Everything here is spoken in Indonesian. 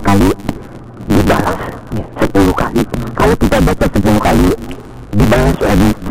kali dibalas 10 kali. Kalau kita baca 10 kali dibalas lagi